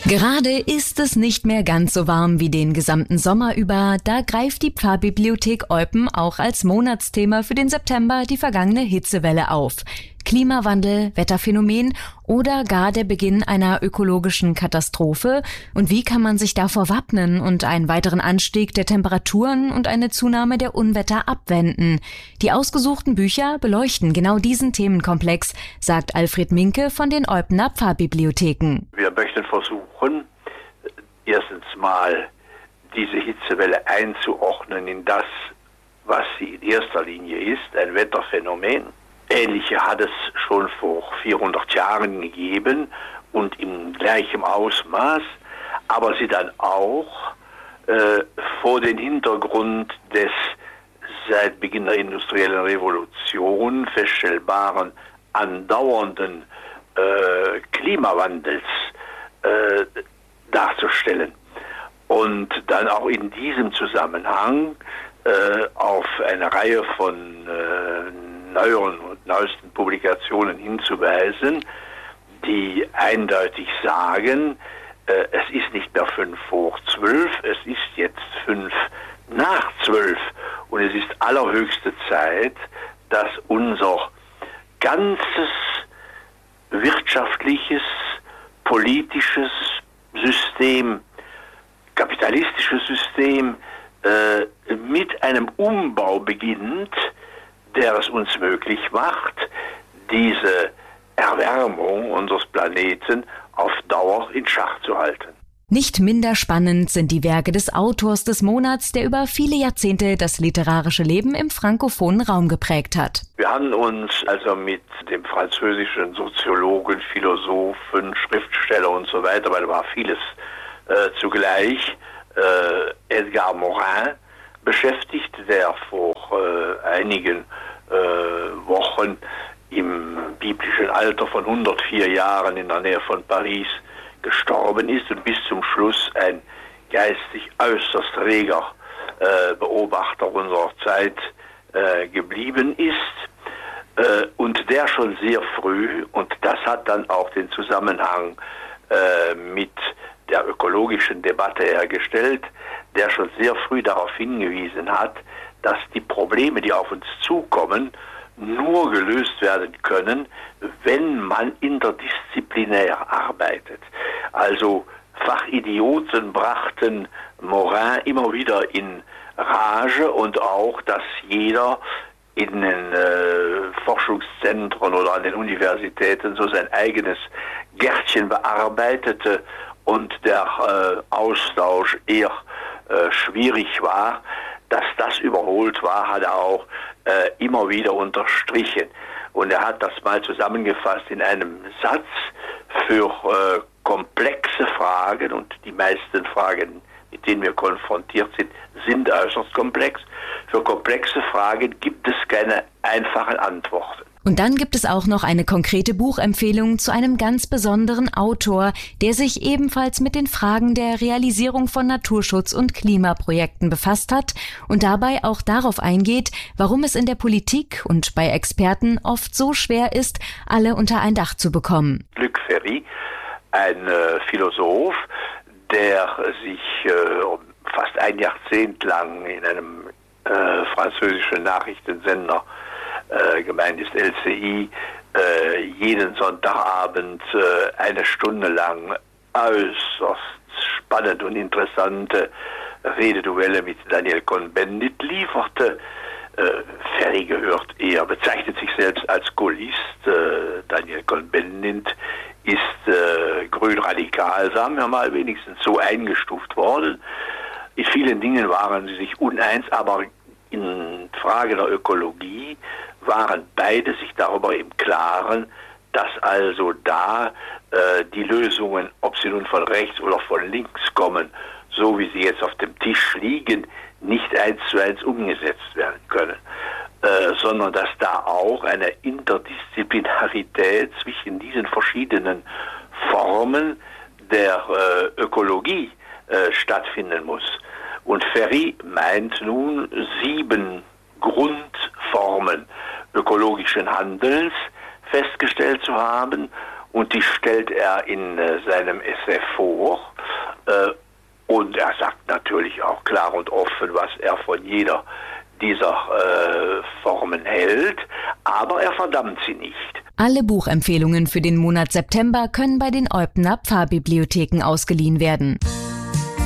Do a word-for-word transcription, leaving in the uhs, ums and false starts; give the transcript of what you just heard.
Gerade ist es nicht mehr ganz so warm wie den gesamten Sommer über. Da greift die Pfarrbibliothek Eupen auch als Monatsthema für den September die vergangene Hitzewelle auf. Klimawandel, Wetterphänomen oder gar der Beginn einer ökologischen Katastrophe? Und wie kann man sich davor wappnen und einen weiteren Anstieg der Temperaturen und eine Zunahme der Unwetter abwenden? Die ausgesuchten Bücher beleuchten genau diesen Themenkomplex, sagt Alfred Minke von den Eupener Pfarrbibliotheken. Wir möchten versuchen, erstens mal diese Hitzewelle einzuordnen in das, was sie in erster Linie ist, ein Wetterphänomen. Ähnliche hat es schon vor vierhundert Jahren gegeben und im gleichen Ausmaß, aber sie dann auch äh, vor den Hintergrund des seit Beginn der industriellen Revolution feststellbaren andauernden äh, Klimawandels äh, darzustellen. Und dann auch in diesem Zusammenhang äh, auf eine Reihe von äh, neueren und neuesten Publikationen hinzuweisen, die eindeutig sagen, äh, es ist nicht mehr fünf vor zwölf, es ist jetzt fünf nach zwölf. Und es ist allerhöchste Zeit, dass unser ganzes wirtschaftliches, politisches System, kapitalistisches System äh, mit einem Umbau beginnt, der es uns möglich macht, diese Erwärmung unseres Planeten auf Dauer in Schach zu halten. Nicht minder spannend sind die Werke des Autors des Monats, der über viele Jahrzehnte das literarische Leben im frankophonen Raum geprägt hat. Wir haben uns also mit dem französischen Soziologen, Philosophen, Schriftsteller und so weiter, weil da war vieles äh, zugleich, äh, Edgar Morin beschäftigt, der vor äh, einigen äh, Wochen im biblischen Alter von hundertvier Jahren in der Nähe von Paris gestorben ist und bis zum Schluss ein geistig äußerst reger äh, Beobachter unserer Zeit äh, geblieben ist äh, und der schon sehr früh, und das hat dann auch den Zusammenhang äh, mit der ökologischen Debatte hergestellt, der schon sehr früh darauf hingewiesen hat, dass die Probleme, die auf uns zukommen, nur gelöst werden können, wenn man interdisziplinär arbeitet. Also Fachidioten brachten Morin immer wieder in Rage und auch, dass jeder in den äh, Forschungszentren oder an den Universitäten so sein eigenes Gärtchen bearbeitete und der äh, Austausch eher äh, schwierig war. Dass das überholt war, hat er auch äh, immer wieder unterstrichen. Und er hat das mal zusammengefasst in einem Satz: Für äh, komplexe Fragen, und die meisten Fragen, mit denen wir konfrontiert sind, sind äußerst komplex. Für komplexe Fragen gibt es keine einfachen Antworten. Und dann gibt es auch noch eine konkrete Buchempfehlung zu einem ganz besonderen Autor, der sich ebenfalls mit den Fragen der Realisierung von Naturschutz- und Klimaprojekten befasst hat und dabei auch darauf eingeht, warum es in der Politik und bei Experten oft so schwer ist, alle unter ein Dach zu bekommen. Luc Ferry, ein äh, Philosoph, der sich äh, fast ein Jahrzehnt lang in einem äh, französischen Nachrichtensender Äh, gemeint ist L C I, äh, jeden Sonntagabend äh, eine Stunde lang äußerst spannend und interessante Rededuelle mit Daniel Cohn-Bendit lieferte. Äh, Ferry gehört eher, bezeichnet sich selbst als Gaullist. Äh, Daniel Cohn-Bendit ist äh, grün-radikal, sagen wir mal, wenigstens so eingestuft worden. In vielen Dingen waren sie sich uneins, aber in Frage der Ökologie waren beide sich darüber im Klaren, dass also da äh, die Lösungen, ob sie nun von rechts oder von links kommen, so wie sie jetzt auf dem Tisch liegen, nicht eins zu eins umgesetzt werden können, äh, sondern dass da auch eine Interdisziplinarität zwischen diesen verschiedenen Formen der äh, Ökologie äh, stattfinden muss. Und Ferry meint nun sieben Grundformen ökologischen Handelns festgestellt zu haben und die stellt er in äh, seinem Essay vor. Äh, und er sagt natürlich auch klar und offen, was er von jeder dieser äh, Formen hält, aber er verdammt sie nicht. Alle Buchempfehlungen für den Monat September können bei den Eupener Pfarrbibliotheken ausgeliehen werden.